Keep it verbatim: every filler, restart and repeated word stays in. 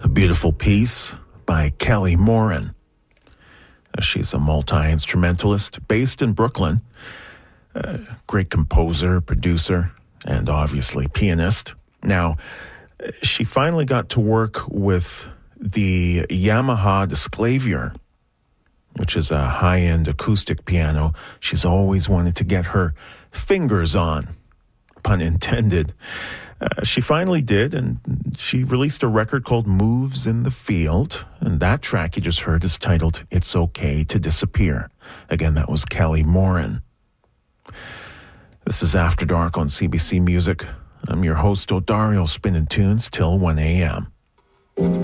A beautiful piece by Kelly Moran. She's a multi-instrumentalist based in Brooklyn. A great composer, producer, and obviously pianist. Now, she finally got to work with the Yamaha Disclavier, which is a high-end acoustic piano she's always wanted to get her fingers on, pun intended. Uh, she finally did, and she released a record called Moves in the Field, and that track you just heard is titled It's Okay to Disappear. Again, that was Kelly Moran. This is After Dark on C B C Music. I'm your host, O'Dario, spinning tunes till one a.m.